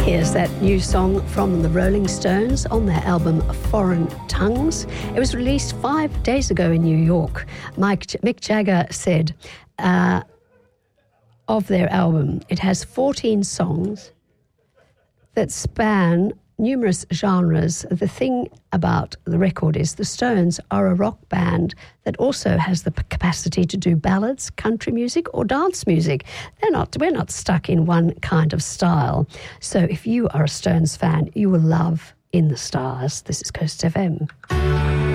Here's that new song from the Rolling Stones on their album Foreign Tongues. It was released 5 days ago in New York. Mick Jagger said of their album, it has 14 songs that span numerous genres. The thing about the record is the Stones are a rock band that also has the capacity to do ballads, country music or dance music. We're not stuck in one kind of style. So if you are a Stones fan, you will love In the Stars. This is Coast FM.